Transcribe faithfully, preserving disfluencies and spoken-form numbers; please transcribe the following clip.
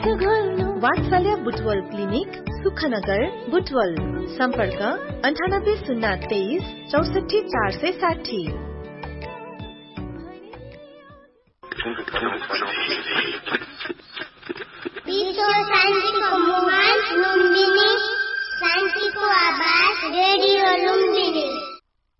वात्सल्य बुटवल क्लिनिक सुखनगर बुटवल सम्पर्क अन्ठानब्बे शून्य तेइस चौसठी चार सय साठी। विश्व शान्तिको